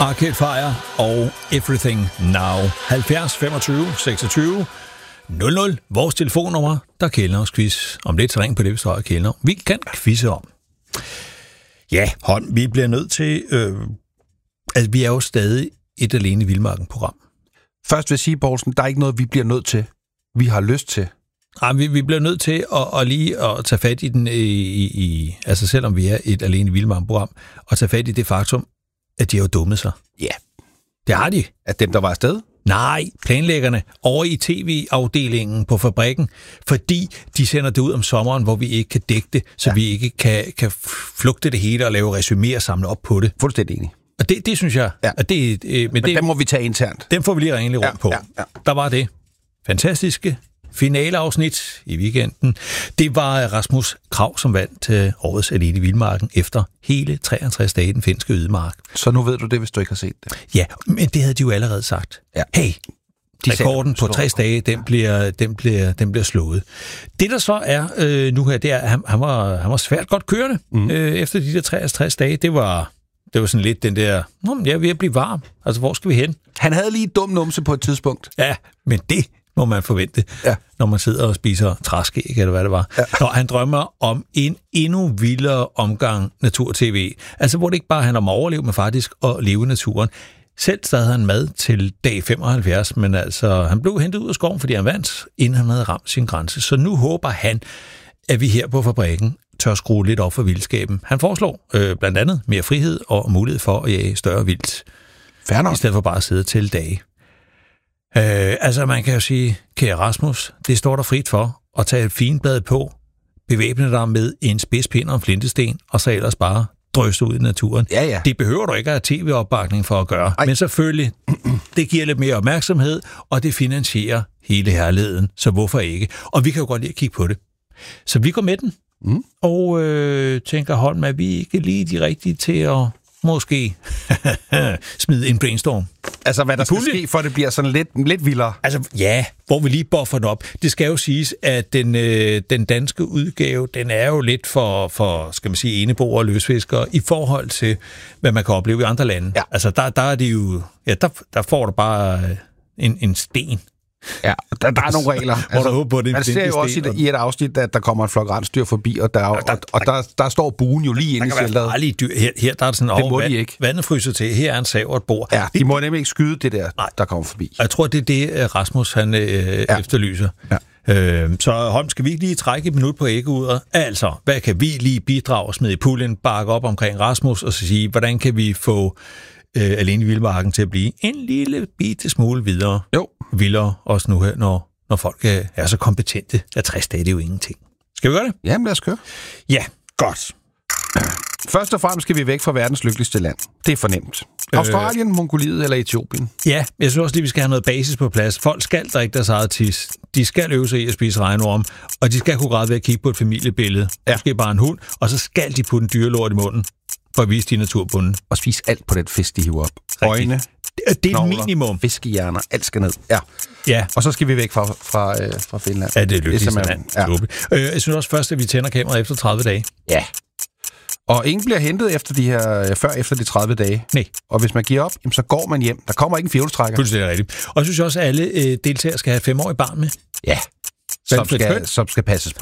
Arcade Fire og Everything Now. 70 25 26 00. Vores telefonnummer, der kælder os quiz. Om lidt så ring på det, hvis der er kælder. Vi kan quizze om. Ja, Holm, vi bliver nødt til... altså, vi er jo stadig et Alene i Vildmarken-program. Først vil jeg sige, Poulsen, der er ikke noget, vi bliver nødt til. Vi har lyst til. Ja, vi bliver nødt til at lige at tage fat i den, altså selvom vi er et Alene i Vildmarken-program, og tage fat i det faktum, at de har jo dummet sig. Ja. Det har de. At dem, der var afsted? Nej, planlæggerne over i tv-afdelingen på fabrikken, fordi de sender det ud om sommeren, hvor vi ikke kan dække det, så vi ikke kan flugte det hele og lave resuméer og samle op på det. Fuldstændig enig. Og det synes jeg... Ja. At men dem må vi tage internt. Dem får vi lige ringe rundt på. Ja. Der var det fantastiske finaleafsnit i weekenden. Det var Rasmus Krag, som vandt til årets Alene i Vildmarken efter hele 63 dage i den finske ødemark. Så nu ved du det, hvis du ikke har set det. Ja, men det havde de jo allerede sagt. Ja. Hey, rekorden på 60 dage, den bliver slået. Det, der så er nu her, det er, at han var svært godt kørende efter de der 63 dage. Det var sådan lidt den der, jeg er ved at blive varm. Altså, hvor skal vi hen? Han havde lige dum numse på et tidspunkt. Ja, men det må man forvente, når man sidder og spiser træskæg, eller hvad det var. Ja. Når han drømmer om en endnu vildere omgang natur-tv. Altså, hvor det ikke bare handler om at overleve, men faktisk at leve i naturen. Selv havde han mad til dag 75, men altså, han blev hentet ud af skoven, fordi han vandt, inden han havde ramt sin grænse. Så nu håber han, at vi her på fabrikken tør skrue lidt op for vildskaben. Han foreslår blandt andet mere frihed og mulighed for at jage større vildt. Fair nok. I stedet for bare at sidde til dage. Altså, man kan jo sige, kære Rasmus, det står der frit for at tage et finblad på, bevæbne dig med en spidspind og en flintesten, og så ellers bare drøse ud i naturen. Ja. Det behøver du ikke at have tv-opbakning for at gøre. Ej. Men selvfølgelig, det giver lidt mere opmærksomhed, og det finansierer hele herligheden, så hvorfor ikke? Og vi kan jo godt lide at kigge på det. Så vi går med den, og tænker, Holm, er vi ikke lige de rigtige til at måske smide en brainstorm? Altså, hvad der skal ske, for det bliver sådan lidt vildere? Altså, ja, hvor vi lige buffer den op. Det skal jo siges, at den danske udgave, den er jo lidt for skal man sige, eneboer og løsfiskere i forhold til, hvad man kan opleve i andre lande. Ja. Altså, der er det jo... Ja, der får du bare en sten. Ja, der er nogle regler. Man ser jo også i et afsnit, at der kommer en flok rensdyr forbi, og der står buen jo lige inde i shelteret. Her der er det sådan, det må de ikke. Vandet fryser til, her er en sav og et bord. Ja, de må nemlig ikke skyde det der kommer forbi. Jeg tror, det er det, Rasmus han efterlyser. Ja. Så Holm, skal vi ikke lige trække et minut på æggeuret? Altså, hvad kan vi lige bidrage med i puljen, bakke op omkring Rasmus, og så sige, hvordan kan vi få Alene i Vildmarken til at blive en lille bitte smule videre? Jo. Vildere også nu her, når folk er så kompetente. 60 dage, det er jo ingenting. Skal vi gøre det? Jamen, lad os køre. Ja, godt. Først og fremmest skal vi væk fra verdens lykkeligste land. Det er fornemt. Australien, Mongoliet eller Etiopien? Ja, jeg synes også lige, vi skal have noget basis på plads. Folk skal drikke deres eget tis. De skal øve sig i at spise regnorm, og de skal kunne græde ved at kigge på et familiebillede. Måske bare en hund, og så skal de putte en dyrelort i munden for at vise de naturbunden. Og spise alt på den fisk, de hiver op. Øjne, det er et minimum. Fiskehjerner, alt skal ned. Ja. Og så skal vi væk fra Finland. Ja, det er lykkeligste land. Ja. Jeg synes også først, at vi tænder kameraet efter 30 dage. Ja. Og ingen bliver hentet efter de 30 dage. Nej. Og hvis man giver op, så går man hjem. Der kommer ikke en fjolstrækker. Fuldstændig rigtigt. Og jeg synes også, at alle deltagere skal have et 5-årigt barn med. Ja. Som skal passes på.